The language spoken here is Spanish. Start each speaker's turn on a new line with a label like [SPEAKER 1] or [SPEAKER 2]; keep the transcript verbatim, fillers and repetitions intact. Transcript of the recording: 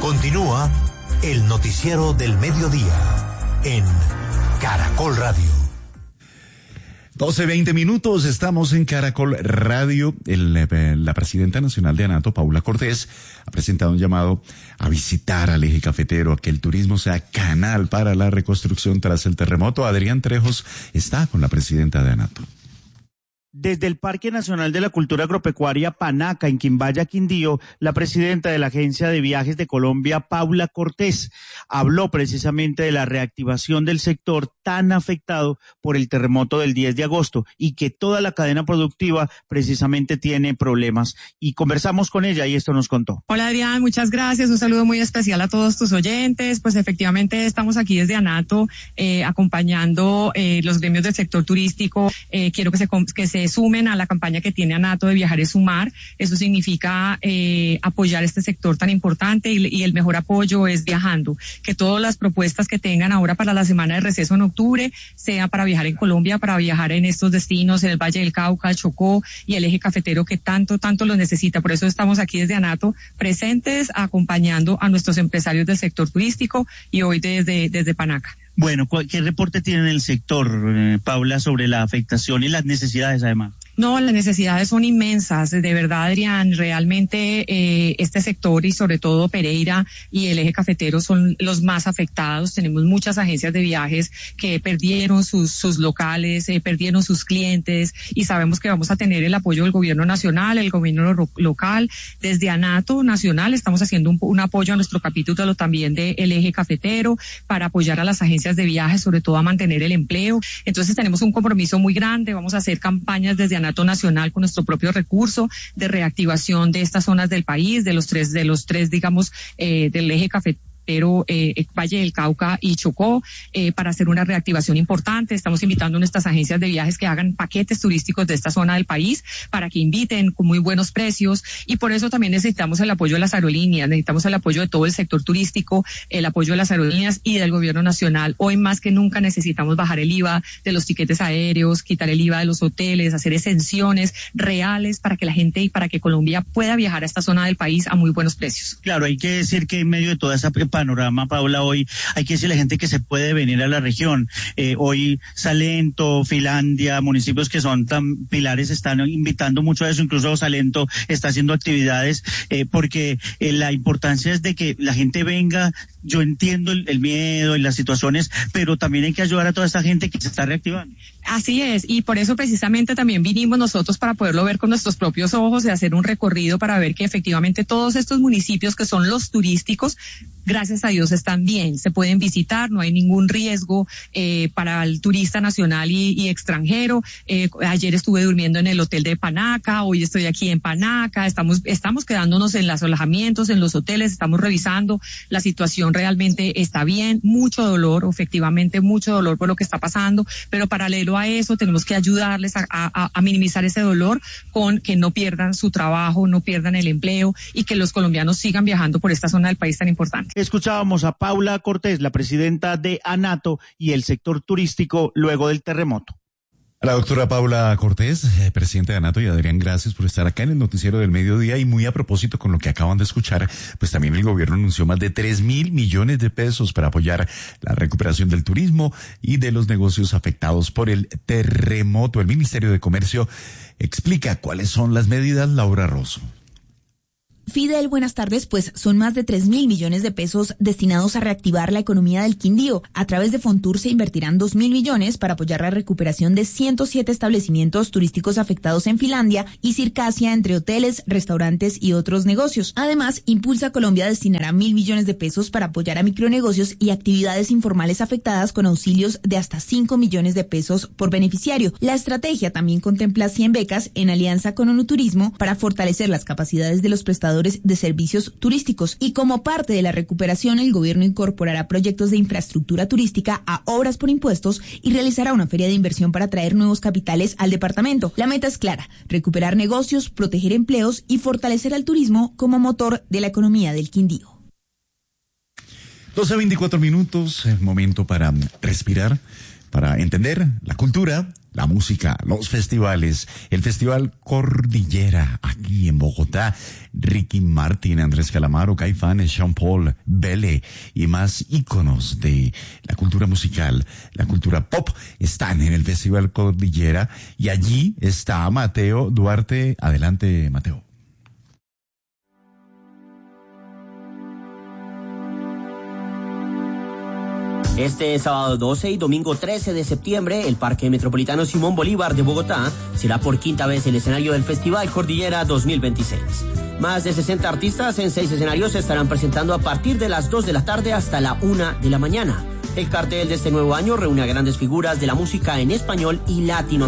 [SPEAKER 1] Continúa el noticiero del mediodía en Caracol Radio.
[SPEAKER 2] doce veinte minutos, estamos en Caracol Radio. El, la presidenta nacional de ANATO, Paula Cortés, ha presentado un llamado a visitar al eje cafetero, a que el turismo sea canal para la reconstrucción tras el terremoto. Adrián Trejos está con la presidenta de ANATO.
[SPEAKER 3] Desde el Parque Nacional de la Cultura Agropecuaria Panaca, en Quimbaya, Quindío, la presidenta de la Agencia de Viajes de Colombia, Paula Cortés, habló precisamente de la reactivación del sector tan afectado por el terremoto del diez de agosto y que toda la cadena productiva precisamente tiene problemas. Y conversamos con ella y esto nos contó.
[SPEAKER 4] Hola Adrián, muchas gracias. Un saludo muy especial a todos tus oyentes. Pues efectivamente estamos aquí desde ANATO eh, acompañando eh, los gremios del sector turístico. Eh, quiero que se, que se sumen a la campaña que tiene ANATO de Viajar es Sumar. Eso significa eh, apoyar este sector tan importante y, y el mejor apoyo es viajando. Que todas las propuestas que tengan ahora para la semana de receso en octubre sea para viajar en Colombia, para viajar en estos destinos, en el Valle del Cauca, el Chocó y el eje cafetero que tanto, tanto lo necesita. Por eso estamos aquí desde ANATO presentes acompañando a nuestros empresarios del sector turístico y hoy desde, desde Panaca.
[SPEAKER 3] Bueno, ¿qué reporte tiene el sector, eh, Paula, sobre la afectación y las necesidades además?
[SPEAKER 4] No, las necesidades son inmensas, de verdad, Adrián, realmente eh, este sector y sobre todo Pereira y el eje cafetero son los más afectados. Tenemos muchas agencias de viajes que perdieron sus, sus locales, eh, perdieron sus clientes y sabemos que vamos a tener el apoyo del gobierno nacional, el gobierno ro- local. Desde ANATO Nacional estamos haciendo un, un apoyo a nuestro capítulo también del eje cafetero para apoyar a las agencias de viajes, sobre todo a mantener el empleo. Entonces tenemos un compromiso muy grande, vamos a hacer campañas desde ANATO Nacional con nuestro propio recurso de reactivación de estas zonas del país, de los tres, de los tres, digamos, eh, del eje cafetero. Eh, Valle del Cauca y Chocó, eh, para hacer una reactivación importante. Estamos invitando a nuestras agencias de viajes que hagan paquetes turísticos de esta zona del país para que inviten con muy buenos precios y por eso también necesitamos el apoyo de las aerolíneas, necesitamos el apoyo de todo el sector turístico, el apoyo de las aerolíneas y del gobierno nacional. Hoy más que nunca necesitamos bajar el I V A de los tiquetes aéreos, quitar el I V A de los hoteles, hacer exenciones reales para que la gente y para que Colombia pueda viajar a esta zona del país a muy buenos precios.
[SPEAKER 3] Claro, hay que decir que en medio de toda esa panorama, Paula, hoy hay que decirle a la gente que se puede venir a la región. Eh, hoy Salento, Finlandia, municipios que son tan pilares están invitando mucho a eso, incluso Salento está haciendo actividades eh, porque eh, la importancia es de que la gente venga. Yo entiendo el, el miedo y las situaciones, pero también hay que ayudar a toda esta gente que se está reactivando.
[SPEAKER 4] Así es, y por eso precisamente también vinimos nosotros para poderlo ver con nuestros propios ojos y hacer un recorrido para ver que efectivamente todos estos municipios que son los turísticos, gracias a Dios están bien, se pueden visitar, no hay ningún riesgo eh, para el turista nacional y, y extranjero. Eh, ayer estuve durmiendo en el hotel de Panaca, hoy estoy aquí en Panaca, estamos, estamos quedándonos en los alojamientos, en los hoteles, estamos revisando, la situación realmente está bien, mucho dolor, efectivamente mucho dolor por lo que está pasando, pero paralelo a eso tenemos que ayudarles a, a, a minimizar ese dolor con que no pierdan su trabajo, no pierdan el empleo y que los colombianos sigan viajando por esta zona del país tan importante.
[SPEAKER 3] Escuchábamos a Paula Cortés, la presidenta de ANATO y el sector turístico luego del terremoto.
[SPEAKER 2] A la doctora Paula Cortés, eh, presidenta de ANATO, y Adrián, gracias por estar acá en el noticiero del mediodía. Y muy a propósito con lo que acaban de escuchar, pues también el gobierno anunció más de tres mil millones de pesos para apoyar la recuperación del turismo y de los negocios afectados por el terremoto. El Ministerio de Comercio explica cuáles son las medidas. Laura Rosso.
[SPEAKER 5] Fidel, buenas tardes. Pues son más de tres mil millones de pesos destinados a reactivar la economía del Quindío. A través de Fontur se invertirán dos mil millones para apoyar la recuperación de ciento siete establecimientos turísticos afectados en Finlandia y Circasia, entre hoteles, restaurantes y otros negocios. Además, Impulsa Colombia destinará mil millones de pesos para apoyar a micronegocios y actividades informales afectadas con auxilios de hasta cinco millones de pesos por beneficiario. La estrategia también contempla cien becas en alianza con ONUTurismo para fortalecer las capacidades de los prestadores de servicios turísticos. Y como parte de la recuperación, el gobierno incorporará proyectos de infraestructura turística a obras por impuestos y realizará una feria de inversión para atraer nuevos capitales al departamento. La meta es clara: recuperar negocios, proteger empleos y fortalecer al turismo como motor de la economía del Quindío.
[SPEAKER 2] doce veinticuatro minutos, momento para respirar, para entender la cultura la música, los festivales, el Festival Cordillera aquí en Bogotá, Ricky Martin, Andrés Calamaro, Caifanes, Sean Paul, Bele y más íconos de la cultura musical, la cultura pop están en el Festival Cordillera y allí está Mateo Duarte. Adelante, Mateo.
[SPEAKER 6] Este sábado doce y domingo trece de septiembre, el Parque Metropolitano Simón Bolívar de Bogotá será por quinta vez el escenario del Festival Cordillera dos mil veintiséis. Más de sesenta artistas en seis escenarios se estarán presentando a partir de las dos de la tarde hasta la una de la mañana. El cartel de este nuevo año reúne a grandes figuras de la música en español y latinoamericana.